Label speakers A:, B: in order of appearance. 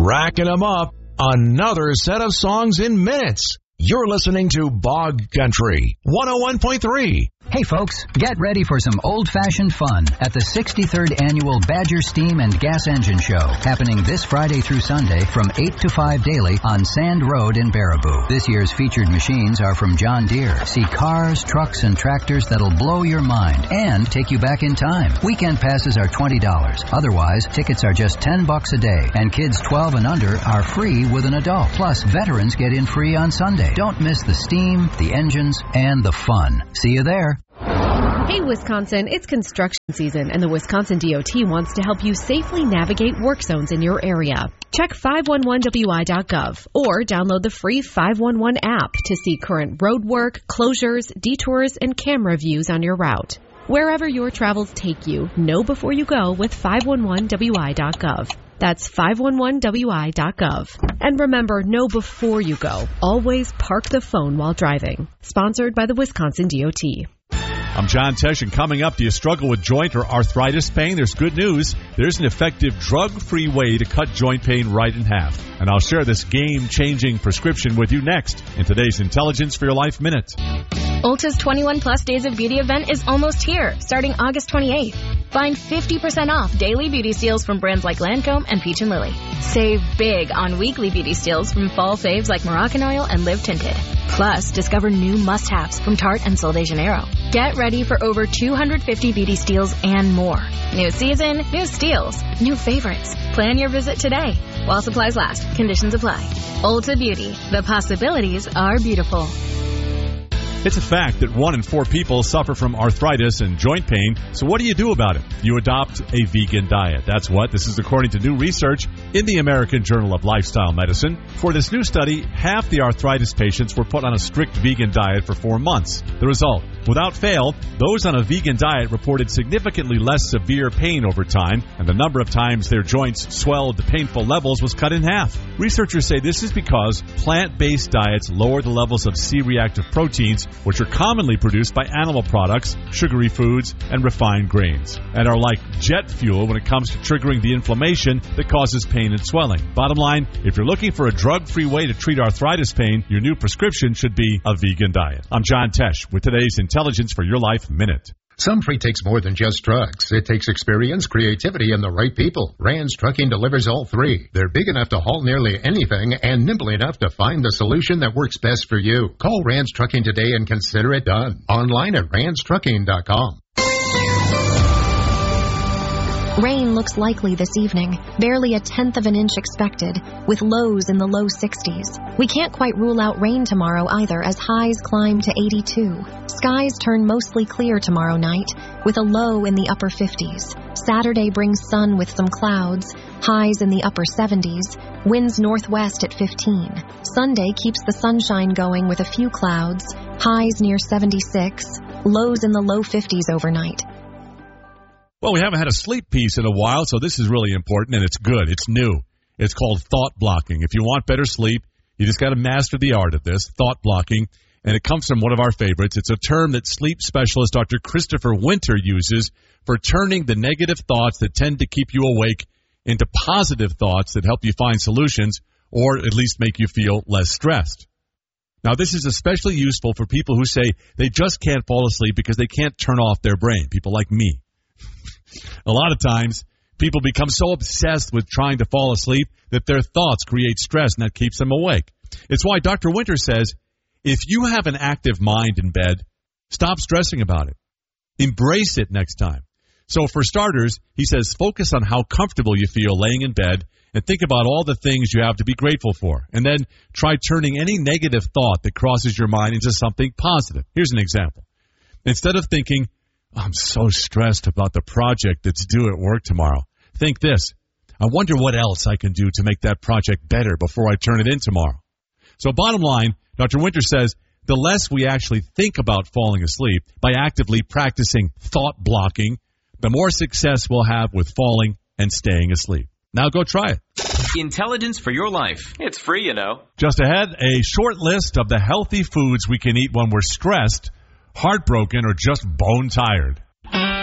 A: racking them up. Another set of songs in minutes. You're listening to Bog Country 101.3.
B: Hey folks, get ready for some old-fashioned fun at the 63rd Annual Badger Steam and Gas Engine Show, happening this Friday through Sunday from 8 to 5 daily on Sand Road in Baraboo. This year's featured machines are from John Deere. See cars, trucks, and tractors that'll blow your mind and take you back in time. Weekend passes are $20. Otherwise, tickets are just $10 a day, and kids 12 and under are free with an adult. Plus, veterans get in free on Sunday. Don't miss the steam, the engines, and the fun. See you there.
C: Hey Wisconsin, it's construction season and the Wisconsin DOT wants to help you safely navigate work zones in your area. Check 511wi.gov or download the free 511 app to see current road work, closures, detours, and camera views on your route. Wherever your travels take you, know before you go with 511wi.gov. That's 511wi.gov. And remember, know before you go. Always park the phone while driving. Sponsored by the Wisconsin DOT.
D: I'm John Tesh, and coming up, do you struggle with joint or arthritis pain? There's good news. There's an effective drug-free way to cut joint pain right in half. And I'll share this game-changing prescription with you next in today's Intelligence for Your Life Minute.
E: Ulta's 21 Plus Days of Beauty event is almost here, starting August 28th. Find 50% off daily beauty steals from brands like Lancome and Peach & Lily. Save big on weekly beauty steals from fall faves like Moroccan Oil and Live Tinted. Plus, discover new must-haves from Tarte and Sol de Janeiro. Get ready for over 250 beauty steals and more. New season, new steals, new favorites. Plan your visit today. While supplies last, conditions apply. Ulta Beauty. The possibilities are beautiful.
D: It's a fact that 1 in 4 people suffer from arthritis and joint pain. So what do you do about it? You adopt a vegan diet. That's what. This is according to new research in the American Journal of Lifestyle Medicine. For this new study, half the arthritis patients were put on a strict vegan diet for 4 months. The result, without fail, those on a vegan diet reported significantly less severe pain over time, and the number of times their joints swelled to painful levels was cut in half. Researchers say this is because plant-based diets lower the levels of C-reactive proteins, which are commonly produced by animal products, sugary foods, and refined grains, and are like jet fuel when it comes to triggering the inflammation that causes pain and swelling. Bottom line, if you're looking for a drug-free way to treat arthritis pain, your new prescription should be a vegan diet. I'm John Tesh with today's Intelligence for Your Life Minute.
F: Some freight takes more than just trucks. It takes experience, creativity, and the right people. Rand's Trucking delivers all three. They're big enough to haul nearly anything and nimble enough to find the solution that works best for you. Call Rand's Trucking today and consider it done. Online at randstrucking.com.
G: Rain looks likely this evening, barely 1/10 of an inch expected, with lows in the low 60s. We can't quite rule out rain tomorrow either, as highs climb to 82. Skies turn mostly clear tomorrow night, with a low in the upper 50s. Saturday brings sun with some clouds, highs in the upper 70s, winds northwest at 15. Sunday keeps the sunshine going with a few clouds, highs near 76, lows in the low 50s overnight.
D: Well, we haven't had a sleep piece in a while, so this is really important, and it's good. It's new. It's called thought blocking. If you want better sleep, you just got to master the art of this, thought blocking, and it comes from one of our favorites. It's a term that sleep specialist Dr. Christopher Winter uses for turning the negative thoughts that tend to keep you awake into positive thoughts that help you find solutions or at least make you feel less stressed. Now, this is especially useful for people who say they just can't fall asleep because they can't turn off their brain, people like me. A lot of times, people become so obsessed with trying to fall asleep that their thoughts create stress, and that keeps them awake. It's why Dr. Winter says, if you have an active mind in bed, stop stressing about it. Embrace it next time. So for starters, he says, focus on how comfortable you feel laying in bed and think about all the things you have to be grateful for. And then try turning any negative thought that crosses your mind into something positive. Here's an example. Instead of thinking, I'm so stressed about the project that's due at work tomorrow, think this: I wonder what else I can do to make that project better before I turn it in tomorrow. So bottom line, Dr. Winter says, the less we actually think about falling asleep by actively practicing thought blocking, the more success we'll have with falling and staying asleep. Now go try it.
H: Intelligence for Your Life. It's free, you know.
D: Just ahead, a short list of the healthy foods we can eat when we're stressed, heartbroken, or just bone tired.